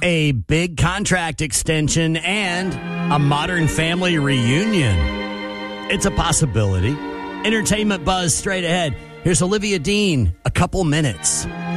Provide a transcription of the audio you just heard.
a big contract extension, and a Modern Family reunion. It's a possibility. Entertainment buzz straight ahead. Here's Olivia Dean, A Couple Minutes.